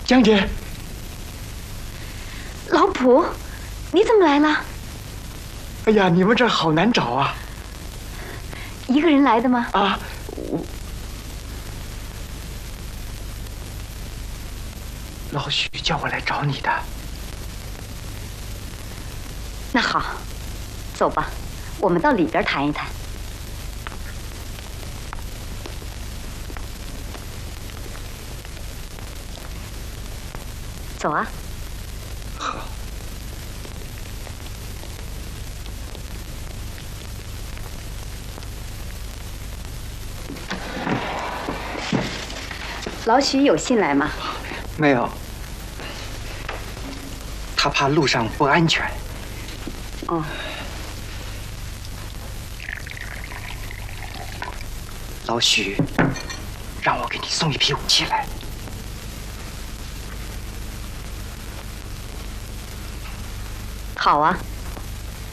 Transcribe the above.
江姐， 老普，你怎么来了？ 哎呀，你们这儿好难找啊！ 一个人来的吗？ 啊，老许叫我来找你的。 那好，走吧，我们到里边谈一谈。走啊！ 好。 老许有信来吗？ 没有，他怕路上不安全。 哦。 老许让我给你送一批武器来。 好啊。